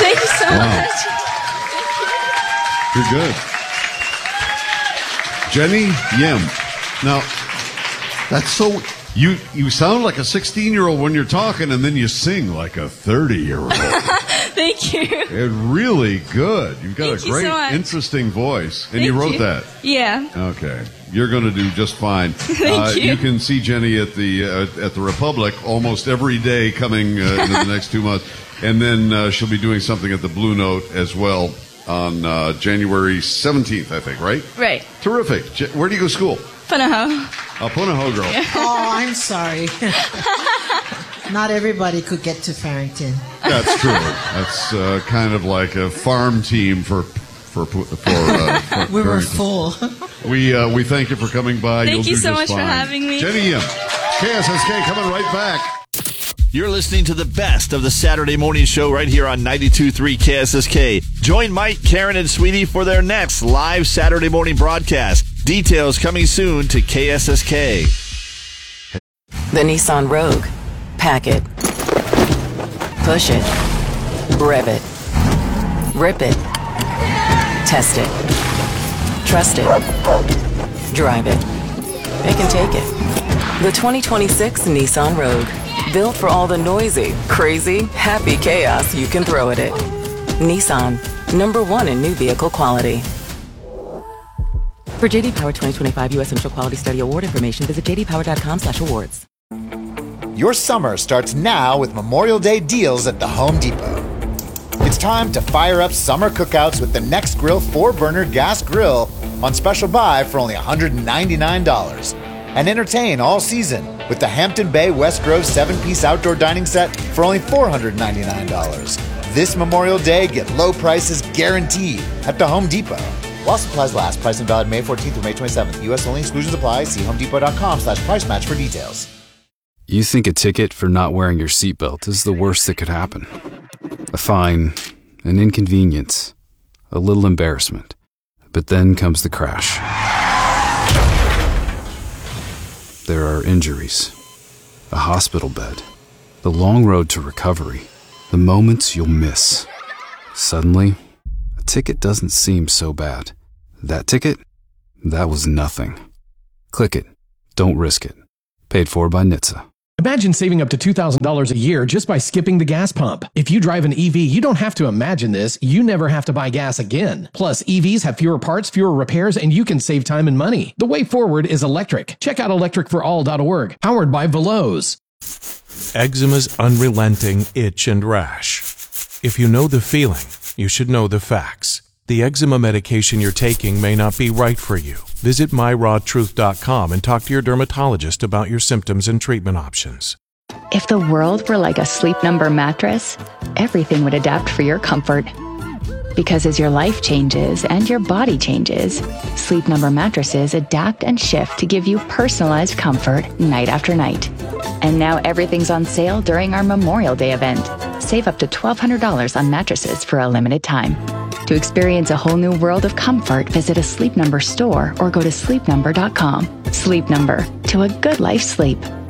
Thank you so much. You're good. Jenny Yim. Now, that's so... You sound like a 16-year-old when you're talking, and then you sing like a 30-year-old. Thank you. It's really good. You've got a great, interesting voice. And you wrote that? Yeah. Okay. You're going to do just fine. Thank you. You can see Jenny at the Republic almost every day coming into the next 2 months. And then she'll be doing something at the Blue Note as well on January 17th, I think, right? Right. Terrific. Where do you go to school? Punahou. A Punahou girl. Yeah. Oh, I'm sorry. Not everybody could get to Farrington. That's true. That's kind of like a farm team for we were full. We thank you for coming by. Thank you so much fine. for having me. Jenny Yim, KSSK coming right back. You're listening to the best of the Saturday morning show right here on 92.3 KSSK. Join Mike, Karen, and Sweetie for their next live Saturday morning broadcast. Details coming soon to KSSK. The Nissan Rogue. Pack it. Push it. Rev it. Rip it. Test it. Trust it. Drive it. It can take it. The 2026 Nissan Rogue. Built for all the noisy, crazy, happy chaos you can throw at it. Nissan. #1 in new vehicle quality. For JD Power 2025 U.S. Initial Quality Study Award information, visit jdpower.com/awards. Your summer starts now with Memorial Day deals at the Home Depot. It's time to fire up summer cookouts with the Nextgrill 4-burner gas grill on special buy for only $199. And entertain all season with the Hampton Bay West Grove 7-piece outdoor dining set for only $499. This Memorial Day, get low prices guaranteed at the Home Depot. While supplies last, price and valid May 14th through May 27th. U.S. only, exclusions apply. See homedepot.com/price match for details. You think a ticket for not wearing your seatbelt is the worst that could happen. A fine, an inconvenience, a little embarrassment. But then comes the crash. There are injuries, a hospital bed, the long road to recovery, the moments you'll miss. Suddenly, a ticket doesn't seem so bad. That ticket? That was nothing. Click it. Don't risk it. Paid for by NHTSA. Imagine saving up to $2,000 a year just by skipping the gas pump. If you drive an EV, you don't have to imagine this. You never have to buy gas again. Plus, EVs have fewer parts, fewer repairs, and you can save time and money. The way forward is electric. Check out electricforall.org. Powered by Veloz. Eczema's unrelenting itch and rash. If you know the feeling, you should know the facts. The eczema medication you're taking may not be right for you. Visit myrawtruth.com and talk to your dermatologist about your symptoms and treatment options. If the world were like a Sleep Number mattress, everything would adapt for your comfort. Because as your life changes and your body changes, Sleep Number mattresses adapt and shift to give you personalized comfort night after night. And now everything's on sale during our Memorial Day event. Save up to $1,200 on mattresses for a limited time. To experience a whole new world of comfort, visit a Sleep Number store or go to sleepnumber.com. Sleep Number, to a good life sleep.